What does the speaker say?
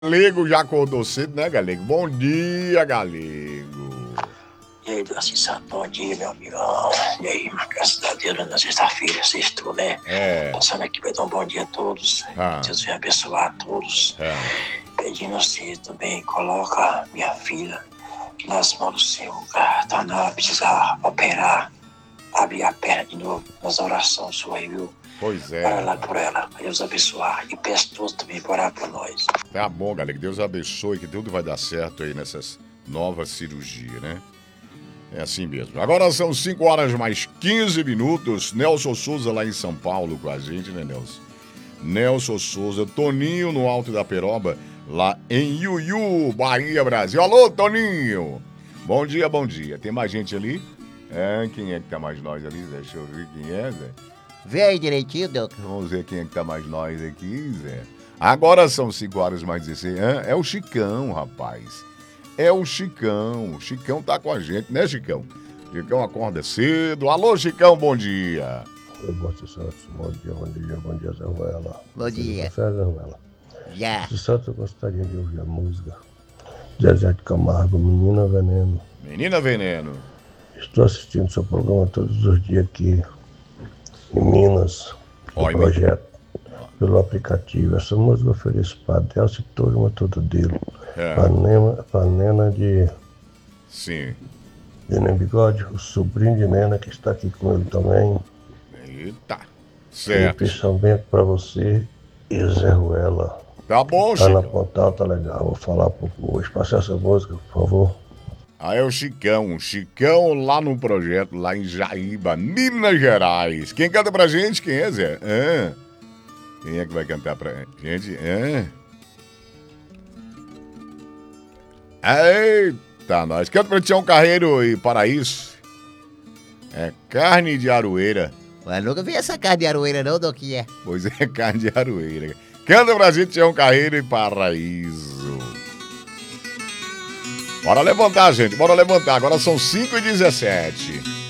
Galego já acordou cedo, né, Galego? Bom dia, Galego. E aí, Dona Santo, bom dia, meu amigão. E aí, graças a Deus, na sexta-feira, sextou, né? Passando aqui para dar um bom dia a todos. Deus venha abençoar a todos. Pedindo a você também, coloca minha filha nas mãos do Senhor. Tá na hora, precisa operar, abrir a perna de novo, nas orações suas, viu? Pois é. Para lá por ela, para Deus abençoar. E peço todos também para orar por nós. Tá bom, galera, que Deus abençoe, que tudo vai dar certo aí nessas novas cirurgias, né? É assim mesmo. Agora são 5 horas mais 15 minutos. Nelson Souza lá em São Paulo com a gente, né, Nelson? Nelson Souza, Toninho no Alto da Peroba, lá em Iuiú, Bahia, Brasil. Alô, Toninho! Bom dia, bom dia. Tem mais gente ali? Quem é que tá mais nós ali, Zé? Deixa eu ver quem é, Zé. Vê aí direitinho, Doc. Vamos ver quem é que tá mais nós aqui, Zé. Agora são 5 horas mais 16. É o Chicão, rapaz. É o Chicão. O Chicão tá com a gente, né, Chicão? Chicão acorda cedo. Alô, Chicão, bom dia. Eu gosto de Santos. Bom dia, Zé Ruela. Bom dia. Café, Zé Ruela. Já. De Santos, eu gostaria de ouvir a música Zezé de Camargo, Menina Veneno. Menina Veneno. Estou assistindo seu programa todos os dias aqui em Minas, no projeto, pelo aplicativo. Essa música eu ofereço para Delcio e turma toda dele. Panena de... Sim. De Neném Bigode, o sobrinho de Nena que está aqui com ele também. Eita, certo. E principalmente para você e Zé Ruela. Tá bom, Tá na Chicão. Pontal, tá legal. Vou falar hoje. Passa essa música, por favor. Aí é o Chicão. Chicão lá no projeto, lá em Jaíba, Minas Gerais. Quem canta pra gente? Quem é, Zé? Quem é que vai cantar pra gente? Eita, nós. Canta pra Tião Carreiro e Paraíso. É carne de aroeira. Mas nunca vi essa carne de aroeira não, Doquinha. Pois é, carne de aroeira. Canta pra gente, Tião Carreiro e Paraíso. Bora levantar, gente. Bora levantar. Agora são 5h17.